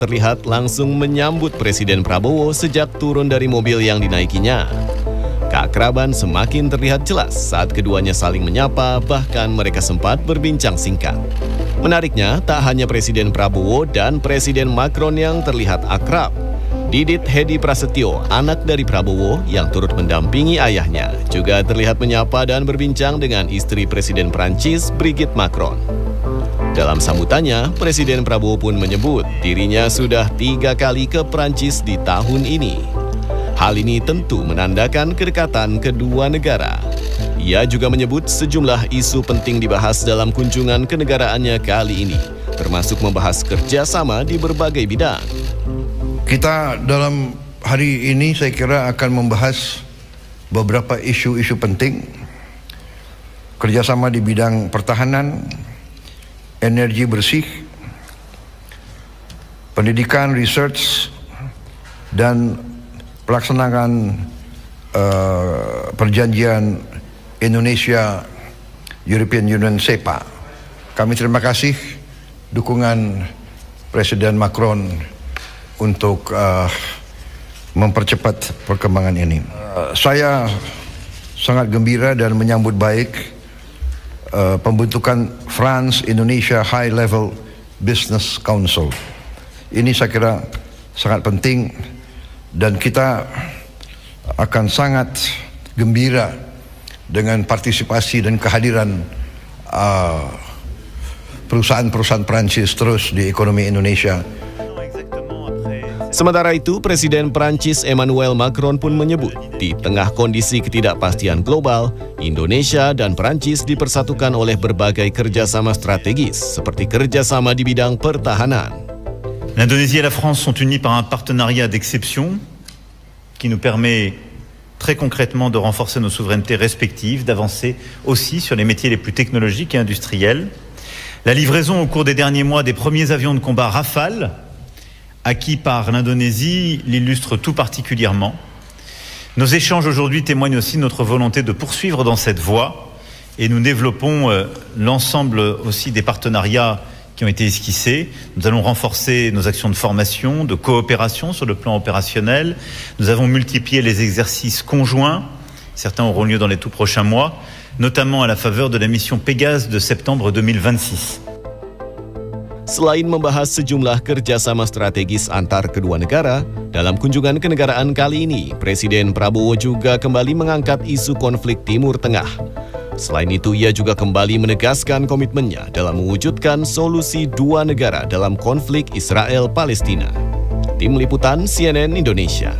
terlihat langsung menyambut Presiden Prabowo sejak turun dari mobil yang dinaikinya. Keakraban semakin terlihat jelas saat keduanya saling menyapa, bahkan mereka sempat berbincang singkat. Menariknya, tak hanya Presiden Prabowo dan Presiden Macron yang terlihat akrab. Didit Hedi Prasetyo, anak dari Prabowo yang turut mendampingi ayahnya, juga terlihat menyapa dan berbincang dengan istri Presiden Prancis, Brigitte Macron. Dalam sambutannya, Presiden Prabowo pun menyebut dirinya sudah 3 kali ke Prancis di tahun ini. Hal ini tentu menandakan kedekatan kedua negara. Ia juga menyebut sejumlah isu penting dibahas dalam kunjungan kenegaraannya kali ini, termasuk membahas kerjasama di berbagai bidang. Kita dalam hari ini saya kira akan membahas beberapa isu-isu penting. Kerjasama di bidang pertahanan, energi bersih, pendidikan, research, dan pelaksanaan perjanjian Indonesia European Union SEPA. Kami terima kasih dukungan Presiden Macron untuk mempercepat perkembangan ini. Saya sangat gembira dan menyambut baik pembentukan France-Indonesia High Level Business Council. Ini saya kira sangat penting dan kita akan sangat gembira dengan partisipasi dan kehadiran perusahaan-perusahaan Prancis terus di ekonomi Indonesia. Sementara itu, Presiden Prancis Emmanuel Macron pun menyebut, di tengah kondisi ketidakpastian global, Indonesia dan Prancis dipersatukan oleh berbagai kerjasama strategis, seperti kerjasama di bidang pertahanan. L'Indonésie et la France sont unis par un partenariat d'exception qui nous permet très concrètement de renforcer nos souverainetés respectives, d'avancer aussi sur les métiers les plus technologiques et industriels. La livraison au cours des derniers mois des premiers avions de combat Rafale acquis par l'Indonésie l'illustre tout particulièrement. Nos échanges aujourd'hui témoignent aussi de notre volonté de poursuivre dans cette voie et nous développons l'ensemble aussi des partenariats qui ont été esquissés. Nous allons renforcer nos actions de formation, de coopération sur le plan opérationnel. Nous avons multiplié les exercices conjoints. Certains auront lieu dans les tout prochains mois, notamment à la faveur de la mission Pégase de septembre 2026. Selain membahas sejumlah kerjasama strategis antar kedua negara, dalam kunjungan kenegaraan kali ini, Presiden Prabowo juga kembali mengangkat isu konflik Timur Tengah. Selain itu, ia juga kembali menegaskan komitmennya dalam mewujudkan solusi dua negara dalam konflik Israel-Palestina. Tim Liputan CNN Indonesia.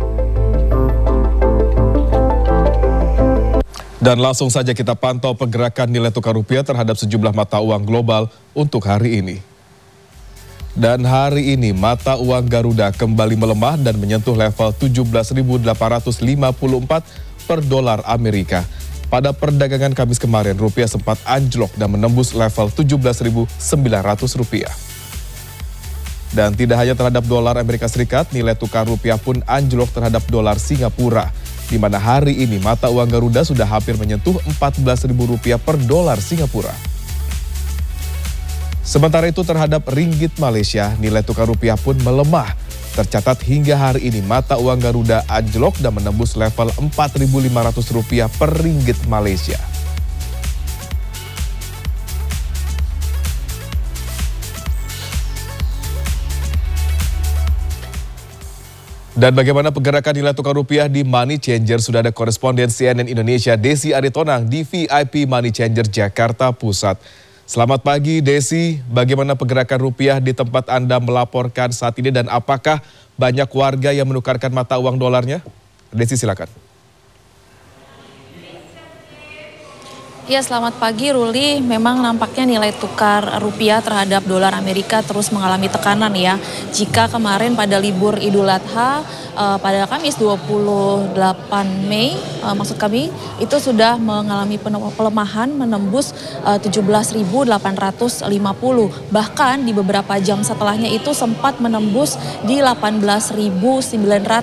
Dan langsung saja kita pantau pergerakan nilai tukar rupiah terhadap sejumlah mata uang global untuk hari ini. Dan hari ini mata uang Garuda kembali melemah dan menyentuh level 17.854 per dolar Amerika. Pada perdagangan Kamis kemarin, rupiah sempat anjlok dan menembus level 17.900 rupiah. Dan tidak hanya terhadap dolar Amerika Serikat, nilai tukar rupiah pun anjlok terhadap dolar Singapura, di mana hari ini mata uang Garuda sudah hampir menyentuh Rp14.000 per dolar Singapura. Sementara itu terhadap ringgit Malaysia, nilai tukar rupiah pun melemah. Tercatat hingga hari ini mata uang Garuda anjlok dan menembus level Rp4.500 per ringgit Malaysia. Dan bagaimana pergerakan nilai tukar rupiah di Money Changer? Sudah ada koresponden CNN Indonesia Desi Aritonang di VIP Money Changer Jakarta Pusat. Selamat pagi Desi, bagaimana pergerakan rupiah di tempat Anda melaporkan saat ini dan apakah banyak warga yang menukarkan mata uang dolarnya? Desi silakan. Ya, selamat pagi Ruli. Memang nampaknya nilai tukar rupiah terhadap dolar Amerika terus mengalami tekanan ya. Jika kemarin pada libur Idul Adha pada Kamis 28 Mei, maksud kami itu sudah mengalami pelemahan menembus 17.850. Bahkan di beberapa jam setelahnya itu sempat menembus di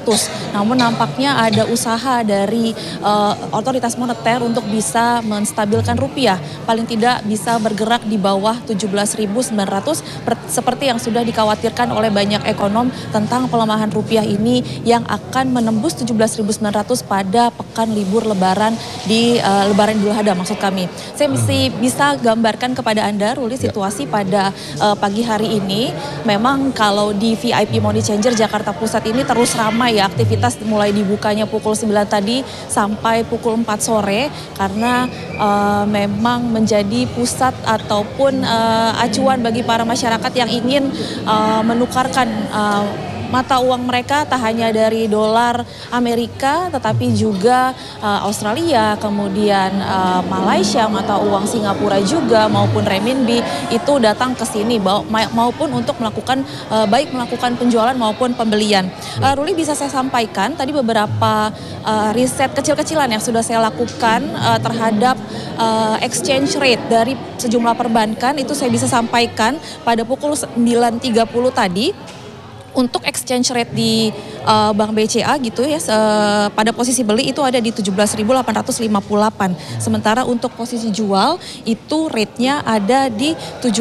18.900. Namun nampaknya ada usaha dari otoritas moneter untuk bisa menstabilkan menstabilkan rupiah paling tidak bisa bergerak di bawah 17.900 seperti yang sudah dikhawatirkan oleh banyak ekonom tentang pelemahan rupiah ini yang akan menembus 17.900 pada pekan libur lebaran di lebaran Idul Adha maksud kami. Saya mesti bisa gambarkan kepada Anda Ruli situasi pada pagi hari ini. Memang kalau di VIP Money Changer Jakarta Pusat ini terus ramai ya, aktivitas mulai dibukanya pukul 9 tadi sampai pukul 4 sore karena memang menjadi pusat ataupun acuan bagi para masyarakat yang ingin menukarkan mata uang mereka tak hanya dari dolar Amerika tetapi juga Australia, kemudian Malaysia, mata uang Singapura juga maupun renminbi itu datang ke sini maupun untuk melakukan baik melakukan penjualan maupun pembelian. Ruli bisa saya sampaikan tadi beberapa riset kecil-kecilan yang sudah saya lakukan terhadap exchange rate dari sejumlah perbankan itu saya bisa sampaikan pada pukul 9.30 tadi. Untuk exchange rate di Bank BCA gitu ya pada posisi beli itu ada di 17.858. Sementara untuk posisi jual itu rate-nya ada di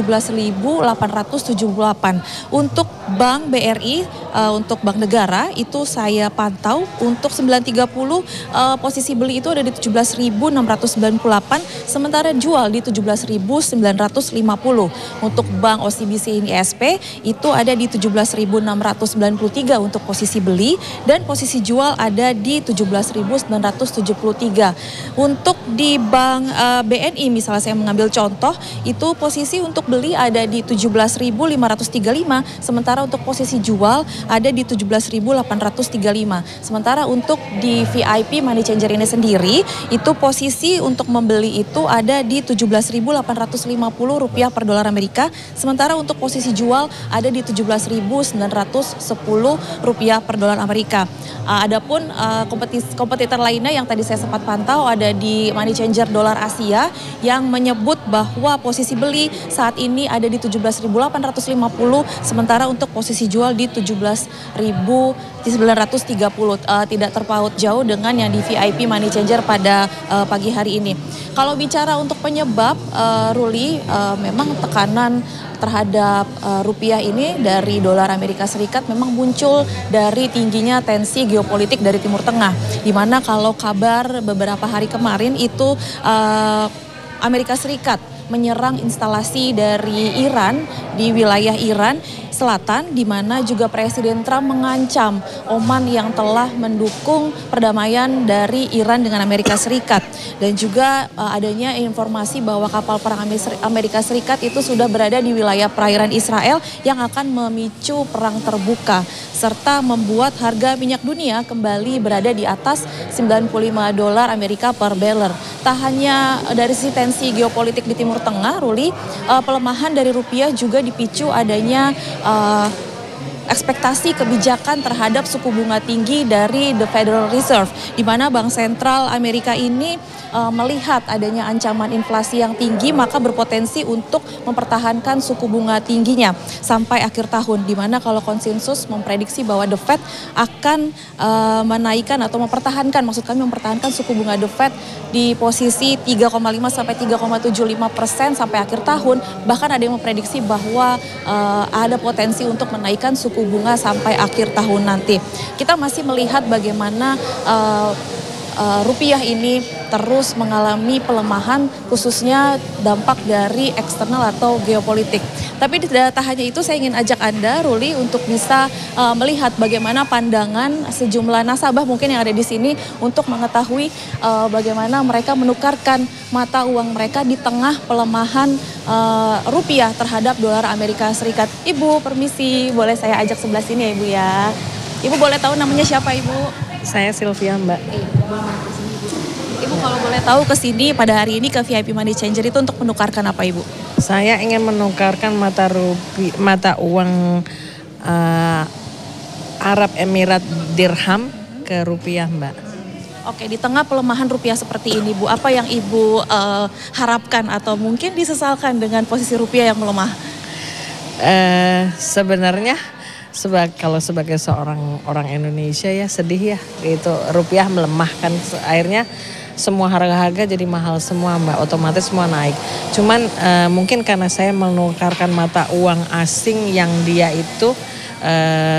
17.878. Untuk Bank BRI untuk Bank Negara itu saya pantau untuk 9.30 posisi beli itu ada di 17.698 sementara jual di 17.950. Untuk Bank OCBC ISP itu ada di 17.693 untuk posisi beli dan posisi jual ada di 17.973. Untuk di Bank BNI misalnya saya mengambil contoh itu posisi untuk beli ada di 17.535 sementara untuk posisi jual ada di 17.835. Sementara untuk di VIP Money Changer ini sendiri itu posisi untuk membeli itu ada di 17.850 rupiah per dolar Amerika sementara untuk posisi jual ada di 17.910 rupiah per dolar Amerika. Adapun kompetitor lainnya yang tadi saya sempat pantau ada di Money Changer dolar Asia yang menyebut bahwa posisi beli saat ini ada di 17.850 sementara untuk posisi jual di 17.930. Tidak terpaut jauh dengan yang di VIP Money Changer pada pagi hari ini. Kalau bicara untuk penyebab Ruli memang tekanan terhadap rupiah ini dari dolar Amerika Serikat memang muncul dari tingginya tensi geopolitik dari Timur Tengah. Di mana kalau kabar beberapa hari kemarin itu Amerika Serikat menyerang instalasi dari Iran di wilayah Iran Selatan di mana juga Presiden Trump mengancam Oman yang telah mendukung perdamaian dari Iran dengan Amerika Serikat dan juga adanya informasi bahwa kapal perang Amerika Serikat itu sudah berada di wilayah perairan Israel yang akan memicu perang terbuka serta membuat harga minyak dunia kembali berada di atas $95 Amerika per barrel. Tak hanya dari sisi tensi geopolitik di Timur Tengah, Ruli, pelemahan dari rupiah juga dipicu adanya ekspektasi kebijakan terhadap suku bunga tinggi dari The Federal Reserve, di mana Bank Sentral Amerika ini melihat adanya ancaman inflasi yang tinggi, maka berpotensi untuk mempertahankan suku bunga tingginya sampai akhir tahun, di mana kalau konsensus memprediksi bahwa The Fed akan menaikkan atau mempertahankan suku bunga The Fed di posisi 3,5 sampai 3,75% sampai akhir tahun. Bahkan ada yang memprediksi bahwa ada potensi untuk menaikkan suku bunga sampai akhir tahun nanti. Kita masih melihat bagaimana rupiah ini terus mengalami pelemahan khususnya dampak dari eksternal atau geopolitik. Tapi tak hanya itu saya ingin ajak Anda Ruli untuk bisa melihat bagaimana pandangan sejumlah nasabah mungkin yang ada di sini untuk mengetahui bagaimana mereka menukarkan mata uang mereka di tengah pelemahan rupiah terhadap dolar Amerika Serikat. Ibu permisi, boleh saya ajak sebelah sini ya Ibu ya. Ibu boleh tahu namanya siapa Ibu? Saya Sylvia Mbak. Ibu kalau boleh tahu ke sini pada hari ini ke VIP Money Changer itu untuk menukarkan apa Ibu? Saya ingin menukarkan mata uang Arab Emirat dirham ke rupiah Mbak. Oke, di tengah pelemahan rupiah seperti ini Bu, apa yang Ibu harapkan atau mungkin disesalkan dengan posisi rupiah yang melemah? Sebenarnya kalau sebagai seorang orang Indonesia ya sedih ya gitu, rupiah melemah kan akhirnya semua harga-harga jadi mahal semua Mbak, otomatis semua naik. Cuman mungkin karena saya menukarkan mata uang asing yang dia itu